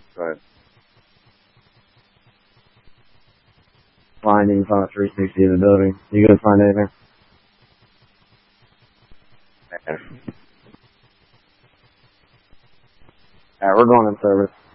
Right. Findings on a 360 of the building. You gonna find anything? Yeah. Alright, we're going in service.